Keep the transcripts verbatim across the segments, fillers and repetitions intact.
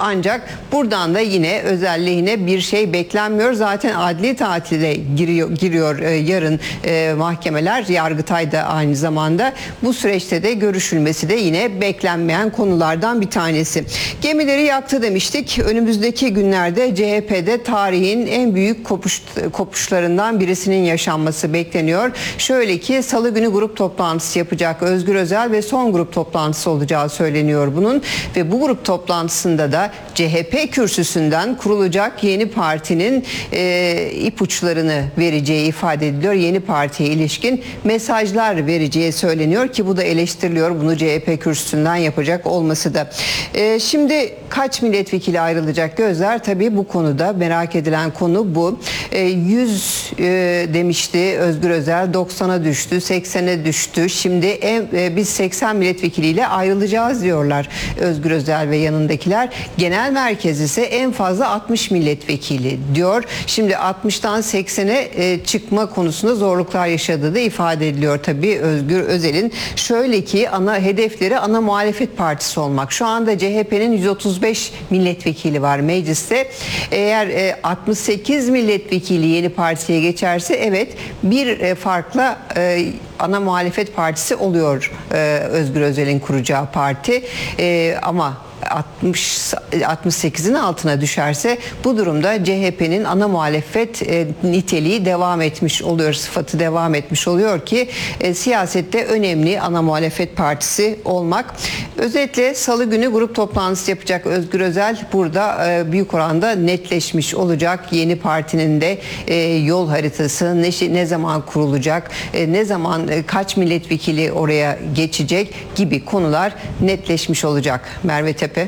Ancak buradan da yine özel lehine bir şey beklenmiyor. Zaten adli tatile giriyor, giriyor e, yarın e, mahkemeler. Yargıtay da aynı zamanda. Bu süreçte de görüşülmesi de yine beklenmeyen konulardan bir tanesi. Gemileri yaktı demiştik. Önümüzdeki günlerde C H P'de tarihin en büyük kopuş, kopuşlarından birisinin yaşanması bekleniyor. Şöyle ki Salı günü grup toplantısı yapacak Özgür Özel ve son grup toplantısı olacağı söyleniyor bunun. Ve bu grup toplantısında da C H P kürsüsünden kurulacak yeni partinin e, ipuçlarını vereceği ifade ediliyor. Yeni partiye ilişkin mesajlar vereceği söyleniyor ki bu da eleştiriliyor. Bunu C H P kürsüsünden yapacak olması da. E, şimdi kaç milletvekili ayrılacak gözler? Tabii bu konuda merak edilen konu bu. E, yüz e, demişti Özgür Özel, doksana düştü, seksene düştü. Şimdi en, e, biz seksen milletvekiliyle ayrılacağız diyorlar Özgür Özel ve yanındakiler. Genel merkez ise en fazla altmış milletvekili diyor. Şimdi altmıştan seksene e, çıkma konusunda zorluklar yaşadığı da ifade ediliyor tabii Özgür Özel'in. Şöyle ki ana hedefleri ana muhalefet partisi olmak. Şu anda C H P'nin yüz otuz beş milletvekili var mecliste. Eğer e, altmış sekiz milletvekili yeni partiye geçerse evet bir e, farkla e, ana muhalefet partisi oluyor e, Özgür Özel'in kuracağı parti. E, ama altmış altmış sekizin altına düşerse bu durumda C H P'nin ana muhalefet e, niteliği devam etmiş oluyor, sıfatı devam etmiş oluyor ki e, siyasette önemli ana muhalefet partisi olmak. Özetle Salı günü grup toplantısı yapacak Özgür Özel. Burada e, büyük oranda netleşmiş olacak yeni partinin de e, yol haritası, ne, ne zaman kurulacak, e, ne zaman e, kaç milletvekili oraya geçecek gibi konular netleşmiş olacak. Merve Tepe.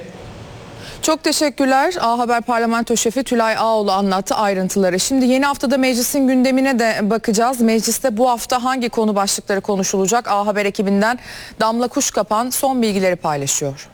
Çok teşekkürler. A Haber Parlamento Şefi Tülay Ağoğlu anlattı ayrıntıları. Şimdi yeni haftada meclisin gündemine de bakacağız. Mecliste bu hafta hangi konu başlıkları konuşulacak? A Haber ekibinden Damla Kuşkapan son bilgileri paylaşıyor.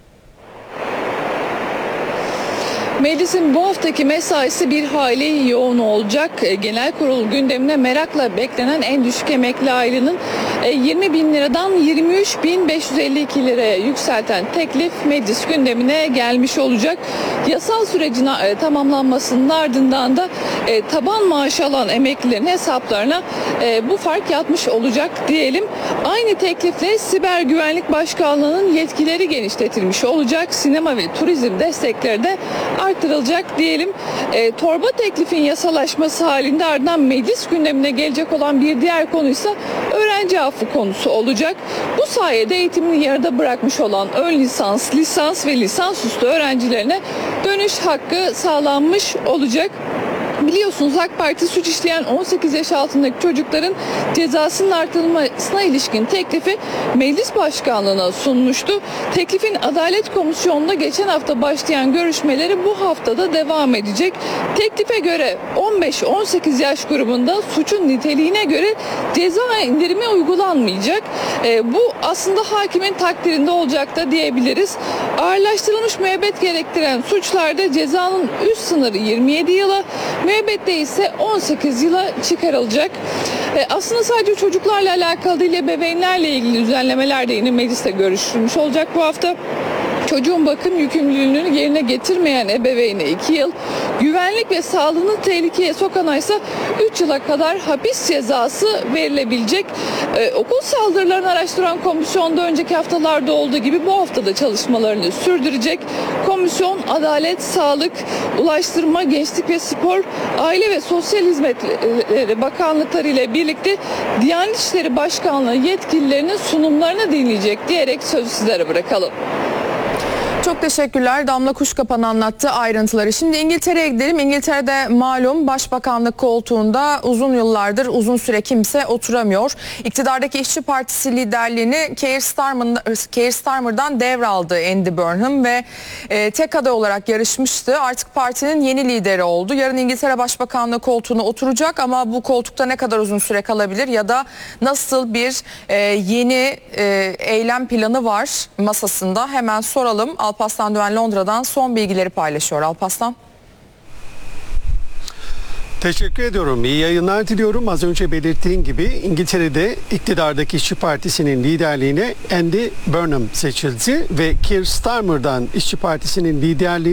Meclisin bu haftaki mesaisi bir hayli yoğun olacak. Genel kurul gündemine merakla beklenen en düşük emekli aylığının yirmi bin liradan yirmi üç bin beş yüz elli iki liraya yükselten teklif meclis gündemine gelmiş olacak. Yasal sürecin tamamlanmasının ardından da taban maaş alan emeklilerin hesaplarına bu fark yatmış olacak diyelim. Aynı teklifle Siber Güvenlik Başkanlığı'nın yetkileri genişletilmiş olacak. Sinema ve turizm destekleri de artırılacak diyelim. E, torba teklifin yasalaşması halinde ardından meclis gündemine gelecek olan bir diğer konuysa öğrenci affı konusu olacak. Bu sayede eğitimini yarıda bırakmış olan ön lisans, lisans ve lisansüstü öğrencilerine dönüş hakkı sağlanmış olacak. Biliyorsunuz AK Parti suç işleyen on sekiz yaş altındaki çocukların cezasının artırılmasına ilişkin teklifi meclis başkanlığına sunmuştu. Teklifin Adalet Komisyonu'nda geçen hafta başlayan görüşmeleri bu haftada devam edecek. Teklife göre on beş on sekiz yaş grubunda suçun niteliğine göre ceza indirimi uygulanmayacak. E, bu aslında hakimin takdirinde olacak da diyebiliriz. Ağırlaştırılmış müebbet gerektiren suçlarda cezanın üst sınırı yirmi yedi yıla, müebbette ise on sekiz yıla çıkarılacak. E, aslında sadece çocuklarla alakalı değil, ebeveynlerle ilgili düzenlemeler de yine mecliste görüşülmüş olacak bu hafta. Çocuğun bakım yükümlülüğünü yerine getirmeyen ebeveyne iki yıl, güvenlik ve sağlığını tehlikeye sokana ise üç yıla kadar hapis cezası verilebilecek. Ee, okul saldırılarını araştıran komisyon da önceki haftalarda olduğu gibi bu haftada çalışmalarını sürdürecek. Komisyon Adalet, Sağlık, Ulaştırma, Gençlik ve Spor, Aile ve Sosyal Hizmetleri Bakanlıkları ile birlikte Diyanet İşleri Başkanlığı yetkililerinin sunumlarını dinleyecek diyerek sözü sizlere bırakalım. Çok teşekkürler. Damla Kuşkapan anlattı ayrıntıları. Şimdi İngiltere'ye gidelim. İngiltere'de malum başbakanlık koltuğunda uzun yıllardır uzun süre kimse oturamıyor. İktidardaki İşçi Partisi liderliğini Keir, Starmer, Keir Starmer'dan devraldı Andy Burnham ve e, tek aday olarak yarışmıştı. Artık partinin yeni lideri oldu. Yarın İngiltere Başbakanlığı koltuğuna oturacak ama bu koltukta ne kadar uzun süre kalabilir ya da nasıl bir e, yeni e, eylem planı var masasında, hemen soralım. Alparslan Düven Londra'dan son bilgileri paylaşıyor. Alparslan. Teşekkür ediyorum. İyi yayınlar diliyorum. Az önce belirttiğin gibi İngiltere'de iktidardaki İşçi Partisi'nin liderliğine Andy Burnham seçildi ve Keir Starmer'dan İşçi Partisi'nin liderliği